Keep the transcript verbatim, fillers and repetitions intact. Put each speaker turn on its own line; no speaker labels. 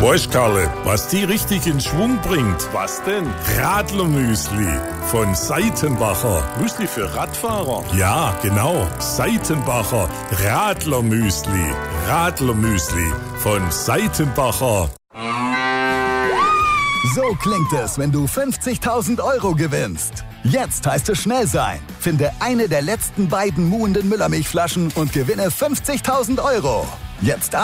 Weißt, Karle, was die richtig in Schwung bringt? Was denn? Radlermüsli von Seitenbacher.
Müsli für Radfahrer?
Ja, genau. Seitenbacher Radlermüsli. Radlermüsli von Seitenbacher.
So klingt es, wenn du fünfzigtausend Euro gewinnst. Jetzt heißt es schnell sein. Finde eine der letzten beiden muhenden Müllermilchflaschen und gewinne fünfzigtausend Euro. Jetzt ab